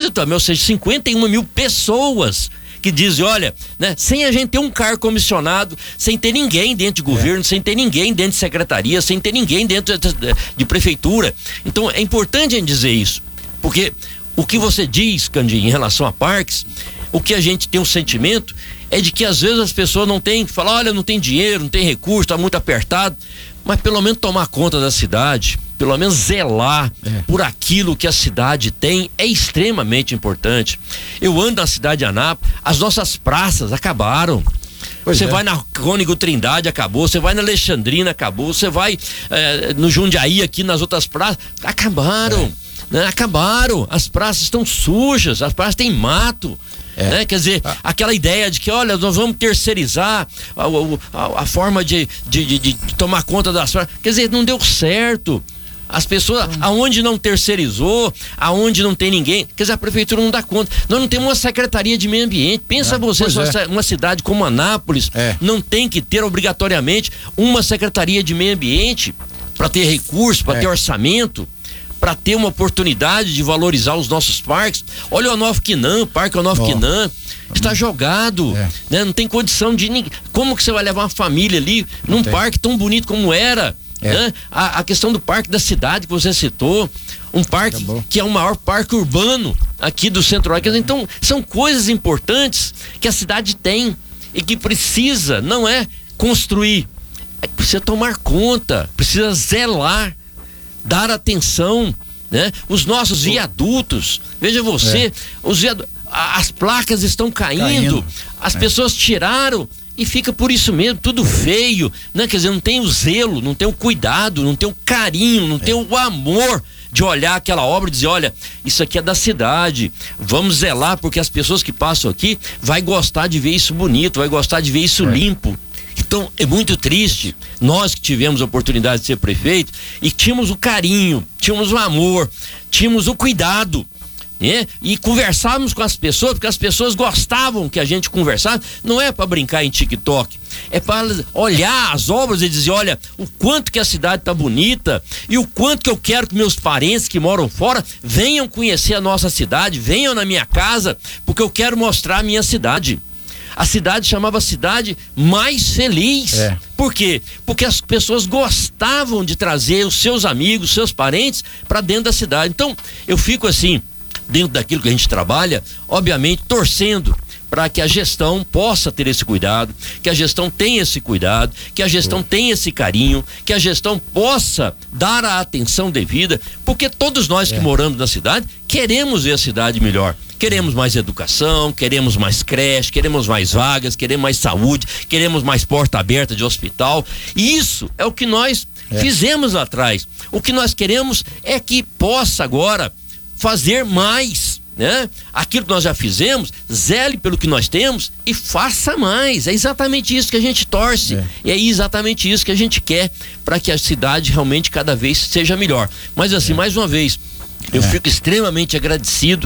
muito também, ou seja, 51 mil pessoas que dizem, olha, né, sem a gente ter um cargo comissionado, sem ter ninguém dentro de governo, sem ter ninguém dentro de secretaria, sem ter ninguém dentro de prefeitura. Então é importante a gente dizer isso, porque o que você diz, Candinho, em relação a parques, o que a gente tem um sentimento é de que às vezes as pessoas não têm, falam, olha, não tem dinheiro, não tem recurso, está muito apertado, mas pelo menos tomar conta da cidade, pelo menos zelar por aquilo que a cidade tem é extremamente importante. Eu ando na cidade de Anápolis, as nossas praças acabaram. Você vai na Cônigo Trindade, acabou. Você vai na Alexandrina, acabou. Você vai no Jundiaí, aqui nas outras praças, acabaram. Né? Acabaram. As praças estão sujas, as praças têm mato. Né? Quer dizer, aquela ideia de que, olha, nós vamos terceirizar a forma de tomar conta das praças. Quer dizer, não deu certo. As pessoas, aonde não terceirizou, aonde não tem ninguém, quer dizer, a prefeitura não dá conta. Nós não temos uma secretaria de meio ambiente. Pensa você, uma cidade como Anápolis não tem que ter obrigatoriamente uma secretaria de meio ambiente para ter recurso, para ter orçamento, para ter uma oportunidade de valorizar os nossos parques. Olha o Onofre-Quinan, o Parque Onofre-Quinan está jogado, né? Não tem condição de ninguém. Como que você vai levar uma família ali num parque tão bonito como era? Né? A questão do parque da cidade que você citou, um parque que é o maior parque urbano aqui do Centro-Oeste. Então são coisas importantes que a cidade tem e que precisa, não é construir, precisa tomar conta, precisa zelar, dar atenção, né? Os nossos viadutos, veja você, as placas estão caindo. As pessoas tiraram e fica por isso mesmo, tudo feio, né? Quer dizer, não tem o zelo, não tem o cuidado, não tem o carinho, não tem o amor de olhar aquela obra e dizer, olha, isso aqui é da cidade, vamos zelar, porque as pessoas que passam aqui vai gostar de ver isso bonito, vai gostar de ver isso limpo. Então é muito triste, nós que tivemos a oportunidade de ser prefeito e tínhamos o carinho, tínhamos o amor, tínhamos o cuidado, né? E conversávamos com as pessoas, porque as pessoas gostavam que a gente conversasse. Não é para brincar em TikTok, é para olhar as obras e dizer, olha, o quanto que a cidade tá bonita e o quanto que eu quero que meus parentes que moram fora venham conhecer a nossa cidade, venham na minha casa, porque eu quero mostrar a minha cidade. A cidade chamava Cidade Mais Feliz. Por quê? Porque as pessoas gostavam de trazer os seus amigos, seus parentes para dentro da cidade. Então, eu fico assim, dentro daquilo que a gente trabalha, obviamente torcendo para que a gestão possa ter esse cuidado, que a gestão tenha esse cuidado, que a gestão tenha esse carinho, que a gestão possa dar a atenção devida, porque todos nós que moramos na cidade queremos ver a cidade melhor. Queremos mais educação, queremos mais creche, queremos mais vagas, queremos mais saúde, queremos mais porta aberta de hospital. E isso é o que nós fizemos lá atrás. O que nós queremos é que possa agora fazer mais, né? Aquilo que nós já fizemos, zele pelo que nós temos e faça mais. É exatamente isso que a gente torce. E é exatamente isso que a gente quer para que a cidade realmente cada vez seja melhor. Mas assim, mais uma vez, eu fico extremamente agradecido,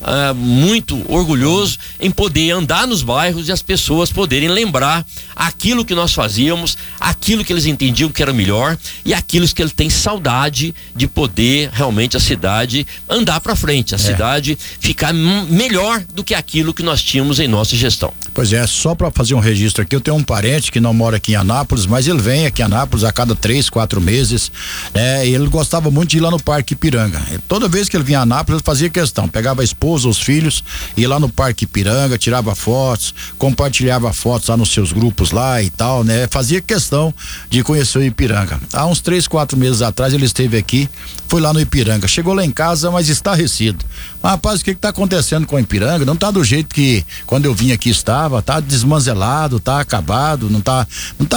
muito orgulhoso em poder andar nos bairros e as pessoas poderem lembrar aquilo que nós fazíamos, aquilo que eles entendiam que era melhor e aquilo que eles têm saudade de poder realmente a cidade andar para frente, a cidade ficar melhor do que aquilo que nós tínhamos em nossa gestão. Pois é, só para fazer um registro aqui, eu tenho um parente que não mora aqui em Anápolis, mas ele vem aqui em Anápolis a cada 3, 4 meses, e ele gostava muito de ir lá no Parque Ipiranga. Toda vez que ele vinha a Anápolis, ele fazia questão, pegava a esposa, os filhos, ia lá no Parque Ipiranga, tirava fotos, compartilhava fotos lá nos seus grupos lá e tal, né? Fazia questão de conhecer o Ipiranga. Há uns 3, 4 meses atrás ele esteve aqui, foi lá no Ipiranga, chegou lá em casa, mas estarrecido. Rapaz, o que tá acontecendo com o Ipiranga? Não tá do jeito que quando eu vim aqui estava, tá desmanzelado, tá acabado, não tá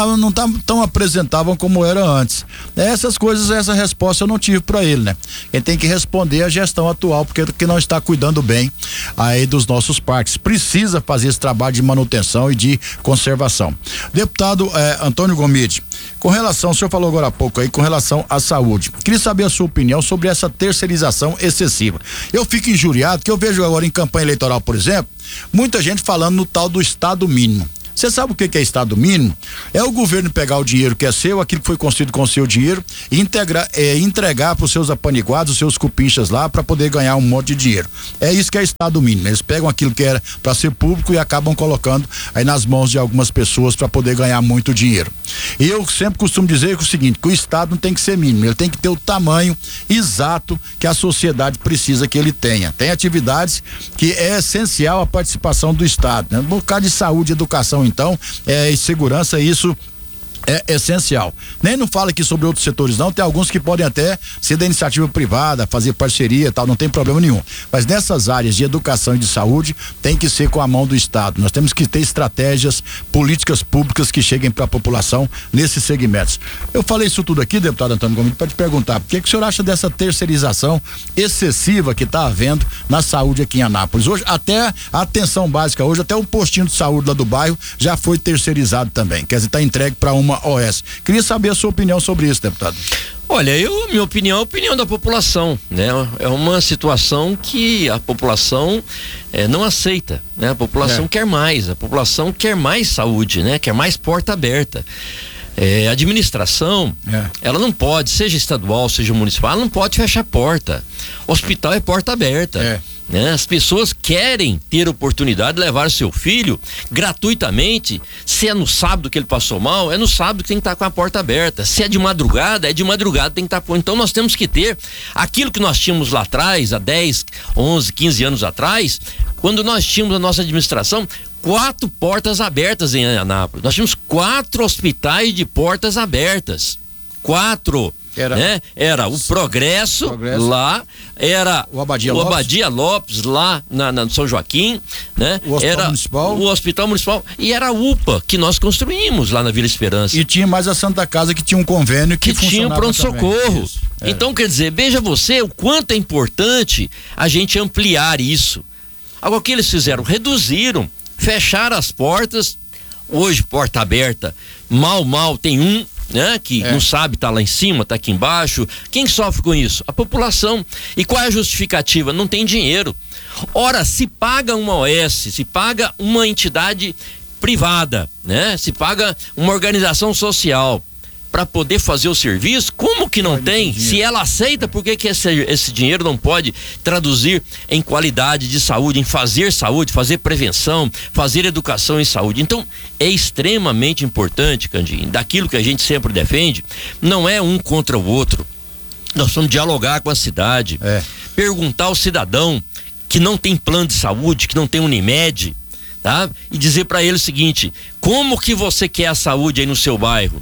tão apresentável como era antes. Essas coisas, essa resposta eu não tive para ele, né? Ele tem que responder a gestão atual, porque não está cuidando bem aí dos nossos parques. Precisa fazer esse trabalho de manutenção e de conservação. Deputado Antônio Gomide, com relação, o senhor falou agora há pouco aí, com relação à saúde, queria saber a sua opinião sobre essa terceirização excessiva. Eu fico injuriado que eu vejo agora em campanha eleitoral, por exemplo, muita gente falando no tal do Estado mínimo. Você sabe o que é estado mínimo? É o governo pegar o dinheiro que é seu, aquilo que foi construído com o seu dinheiro, e entregar para os seus apaniguados, os seus cupinchas lá, para poder ganhar um monte de dinheiro. É isso que é estado mínimo. Eles pegam aquilo que era para ser público e acabam colocando aí nas mãos de algumas pessoas para poder ganhar muito dinheiro. E eu sempre costumo dizer que o seguinte, que o estado não tem que ser mínimo, ele tem que ter o tamanho exato que a sociedade precisa que ele tenha. Tem atividades que é essencial a participação do estado, né? No caso de saúde e educação, então, e segurança, isso é essencial. Nem não fala aqui sobre outros setores não, tem alguns que podem até ser da iniciativa privada, fazer parceria e tal, não tem problema nenhum. Mas nessas áreas de educação e de saúde, tem que ser com a mão do estado. Nós temos que ter estratégias, políticas públicas que cheguem para a população nesses segmentos. Eu falei isso tudo aqui, deputado Antônio Gomes, para te perguntar, por que o senhor acha dessa terceirização excessiva que está havendo na saúde aqui em Anápolis? Hoje, até a atenção básica, hoje até o postinho de saúde lá do bairro já foi terceirizado também, quer dizer, está entregue para uma OS. Queria saber a sua opinião sobre isso, deputado. Olha, minha opinião é a opinião da população, né? É uma situação que a população não aceita, né? A população quer mais, a população quer mais saúde, né? Quer mais porta aberta. A administração, ela não pode, seja estadual, seja municipal, ela não pode fechar porta. Hospital é porta aberta. Né? As pessoas querem ter oportunidade de levar o seu filho gratuitamente. Se é no sábado que ele passou mal, é no sábado que tem que estar com a porta aberta. Se é de madrugada, tem que estar. Então nós temos que ter aquilo que nós tínhamos lá atrás, há 10, 11, 15 anos atrás, quando nós tínhamos a nossa administração 4 portas abertas em Anápolis. Nós tínhamos 4 hospitais de portas abertas. 4. Era o Progresso lá, era o Abadia Lopes lá no São Joaquim, né? O Hospital Municipal e era a UPA que nós construímos lá na Vila Esperança. E tinha mais a Santa Casa que tinha um convênio que tinha um pronto-socorro. Então, quer dizer, veja você o quanto é importante a gente ampliar isso. Agora, o que eles fizeram? Reduziram, fecharam as portas. Hoje, porta aberta, mal tem um, né? Que não sabe, tá lá em cima, tá aqui embaixo. Quem sofre com isso? A população. E qual é a justificativa? Não tem dinheiro. Ora, se paga uma OS, se paga uma entidade privada, né? Se paga uma organização social para poder fazer o serviço, como que não tem? Se ela aceita, por que esse dinheiro não pode traduzir em qualidade de saúde, em fazer saúde, fazer prevenção, fazer educação em saúde? Então, é extremamente importante, Candinho, daquilo que a gente sempre defende, não é um contra o outro. Nós vamos dialogar com a cidade, perguntar ao cidadão que não tem plano de saúde, que não tem Unimed, tá? E dizer para ele o seguinte: como que você quer a saúde aí no seu bairro?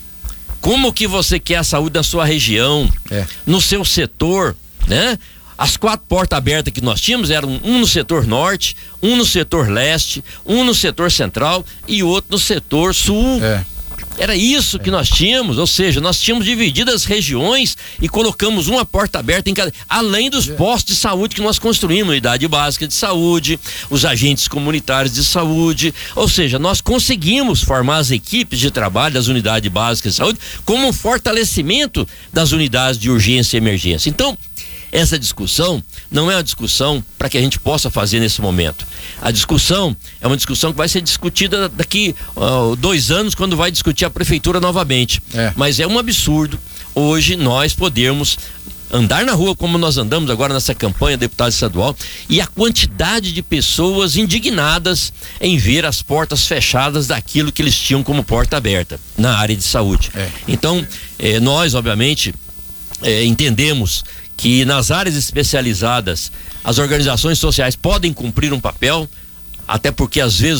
Como que você quer a saúde da sua região, no seu setor, né? As 4 portas abertas que nós tínhamos eram um no setor norte, um no setor leste, um no setor central e outro no setor sul. Era isso que nós tínhamos, ou seja, nós tínhamos dividido as regiões e colocamos uma porta aberta em cada, além dos postos de saúde que nós construímos, unidade básica de saúde, os agentes comunitários de saúde, ou seja, nós conseguimos formar as equipes de trabalho das unidades básicas de saúde como um fortalecimento das unidades de urgência e emergência. Então, essa discussão não é uma discussão para que a gente possa fazer nesse momento. A discussão é uma discussão que vai ser discutida daqui 2 anos, quando vai discutir a prefeitura novamente. Mas é um absurdo hoje nós podermos andar na rua como nós andamos agora nessa campanha deputado estadual e a quantidade de pessoas indignadas em ver as portas fechadas daquilo que eles tinham como porta aberta na área de saúde. Então, nós obviamente entendemos que nas áreas especializadas as organizações sociais podem cumprir um papel, até porque às vezes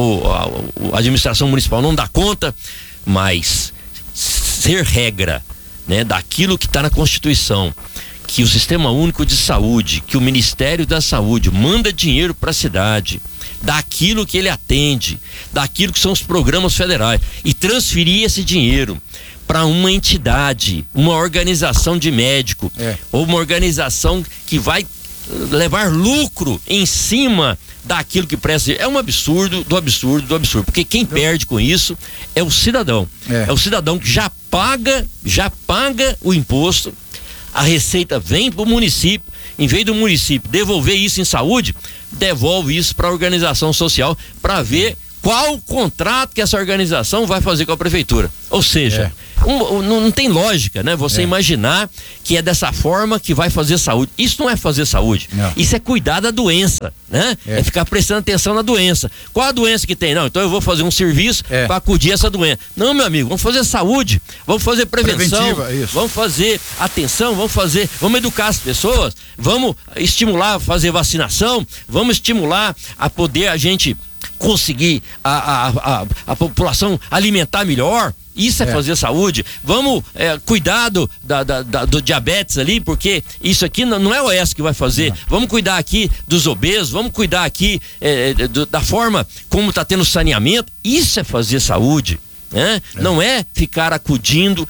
a administração municipal não dá conta, mas ser regra, né, daquilo que está na Constituição, que o Sistema Único de Saúde, que o Ministério da Saúde manda dinheiro para a cidade, daquilo que ele atende, daquilo que são os programas federais, e transferir esse dinheiro para uma entidade, uma organização de médico, ou uma organização que vai levar lucro em cima daquilo que presta. É um absurdo do absurdo do absurdo, porque quem perde com isso é o cidadão. É o cidadão que já paga o imposto, a receita vem para o município, em vez do município devolver isso em saúde, devolve isso para a organização social para ver qual o contrato que essa organização vai fazer com a prefeitura. Ou seja, não tem lógica, né? Você imaginar que é dessa forma que vai fazer saúde. Isso não é fazer saúde. Não. Isso é cuidar da doença, né? É ficar prestando atenção na doença. Qual a doença que tem? Não, então eu vou fazer um serviço para acudir essa doença. Não, meu amigo, vamos fazer saúde, vamos fazer prevenção, vamos fazer atenção, vamos educar as pessoas, vamos estimular, fazer vacinação, vamos estimular a poder a gente conseguir a população alimentar melhor. Isso é fazer saúde. Vamos cuidar do diabetes ali, porque isso aqui não é o OS que vai fazer. Vamos cuidar aqui dos obesos, vamos cuidar aqui da forma como está tendo saneamento. Isso é fazer saúde. Não é ficar acudindo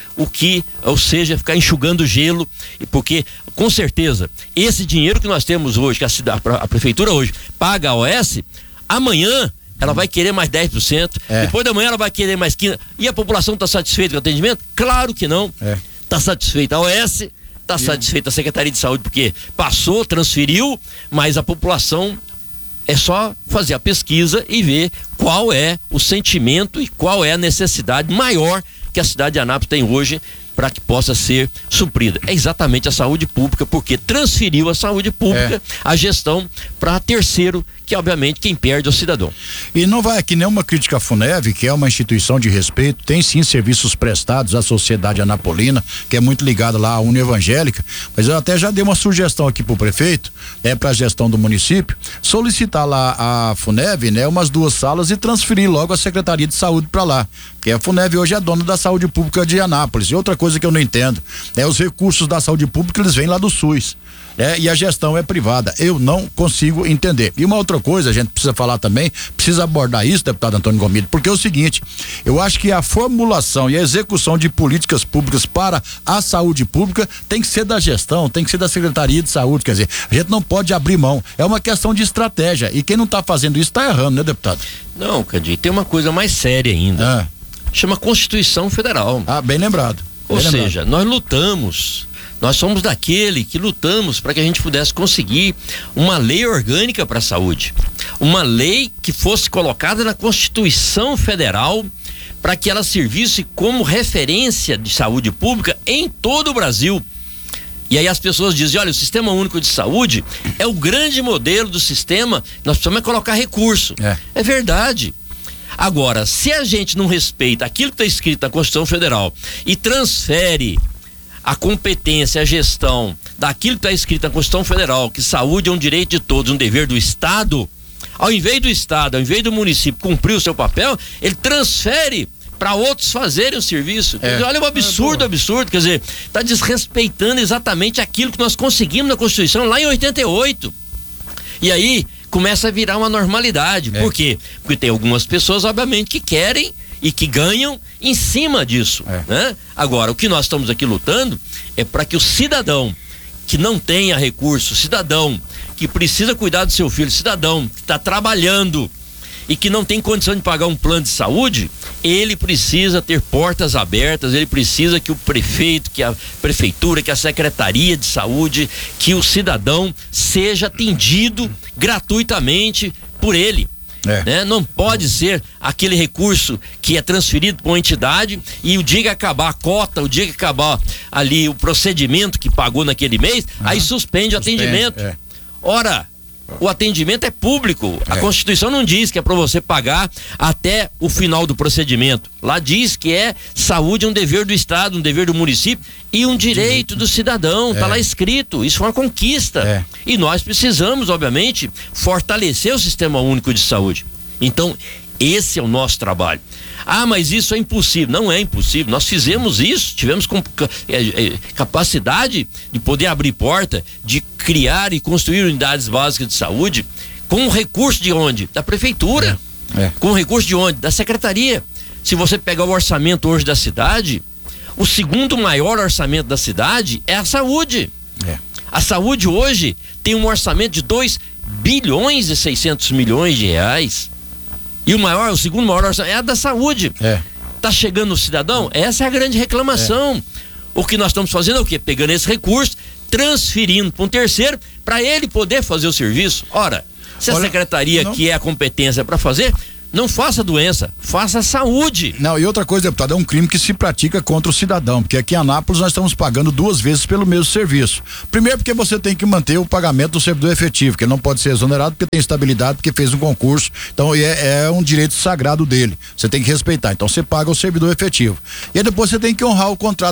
ou seja, ficar enxugando gelo, porque com certeza esse dinheiro que nós temos hoje, que a prefeitura hoje paga a OS, amanhã ela vai querer mais 10%, depois da manhã ela vai querer mais 15%. E a população está satisfeita com o atendimento? Claro que não. Está satisfeita a OS, está satisfeita a Secretaria de Saúde, porque passou, transferiu, mas a população é só fazer a pesquisa e ver qual é o sentimento e qual é a necessidade maior que a cidade de Anápolis tem hoje para que possa ser suprida. É exatamente a saúde pública, porque transferiu a saúde pública, a gestão, para terceiro, que obviamente quem perde é o cidadão. E não vai aqui nenhuma crítica à FUNEV, que é uma instituição de respeito, tem sim serviços prestados à sociedade anapolina, que é muito ligada lá à União Evangélica, mas eu até já dei uma sugestão aqui pro prefeito, para a gestão do município, solicitar lá a FUNEV, né, umas 2 salas e transferir logo a Secretaria de Saúde para lá, porque a FUNEV hoje é dona da saúde pública de Anápolis. E outra coisa que eu não entendo, os recursos da saúde pública, eles vêm lá do SUS. E a gestão é privada. Eu não consigo entender. E uma outra coisa, a gente precisa falar também, precisa abordar isso, deputado Antônio Gomide, porque é o seguinte, eu acho que a formulação e a execução de políticas públicas para a saúde pública tem que ser da gestão, tem que ser da Secretaria de Saúde, quer dizer, a gente não pode abrir mão, é uma questão de estratégia, e quem não está fazendo isso está errando, né, deputado? Não, Candir, tem uma coisa mais séria ainda, chama Constituição Federal. Bem lembrado. Ou seja, nós lutamos, nós somos daquele que lutamos para que a gente pudesse conseguir uma lei orgânica para a saúde, uma lei que fosse colocada na Constituição Federal para que ela servisse como referência de saúde pública em todo o Brasil. E aí as pessoas dizem, olha, o Sistema Único de Saúde é o grande modelo do sistema, nós precisamos colocar recurso. É verdade. Agora, se a gente não respeita aquilo que está escrito na Constituição Federal e transfere a competência, a gestão daquilo que está escrito na Constituição Federal, que saúde é um direito de todos, um dever do Estado, ao invés do Estado, ao invés do município cumprir o seu papel, ele transfere para outros fazerem o serviço. Olha o absurdo, quer dizer, está desrespeitando exatamente aquilo que nós conseguimos na Constituição lá em 88. E aí começa a virar uma normalidade. Por quê? Porque tem algumas pessoas, obviamente, que querem e que ganham em cima disso, né? Agora, o que nós estamos aqui lutando é para que o cidadão que não tenha recurso, cidadão que precisa cuidar do seu filho, cidadão que está trabalhando e que não tem condição de pagar um plano de saúde, ele precisa ter portas abertas, ele precisa que o prefeito, que a prefeitura, que a Secretaria de Saúde, que o cidadão seja atendido gratuitamente por ele. Né? Não pode ser aquele recurso que é transferido para uma entidade e o dia que acabar a cota, o dia que acabar ali o procedimento que pagou naquele mês, aí suspende o atendimento. Ora, o atendimento é público. A Constituição não diz que é para você pagar até o final do procedimento. Lá diz que saúde é um dever do Estado, um dever do município e um direito do cidadão. Tá lá escrito. Isso foi uma conquista. E nós precisamos, obviamente, fortalecer o Sistema Único de Saúde. Então, esse é o nosso trabalho. Mas isso é impossível. Não é impossível. Nós fizemos isso, tivemos capacidade de poder abrir porta, de criar e construir unidades básicas de saúde com recurso de onde? Da prefeitura. Com recurso de onde? Da secretaria. Se você pegar o orçamento hoje da cidade, o segundo maior orçamento da cidade é a saúde. A saúde hoje tem um orçamento de 2 bilhões e 600 milhões de reais. E o segundo maior orçamento é a da saúde. Tá chegando o cidadão? Essa é a grande reclamação. O que nós estamos fazendo é o quê? Pegando esse recurso, transferindo para um terceiro, para ele poder fazer o serviço. Ora, se a secretaria que é a competência para fazer, Não faça doença, faça saúde. Não, e outra coisa, deputado, é um crime que se pratica contra o cidadão, porque aqui em Anápolis nós estamos pagando 2 vezes pelo mesmo serviço. Primeiro porque você tem que manter o pagamento do servidor efetivo, que ele não pode ser exonerado porque tem estabilidade, porque fez um concurso, então é um direito sagrado dele, você tem que respeitar, então você paga o servidor efetivo. E aí depois você tem que honrar o contrato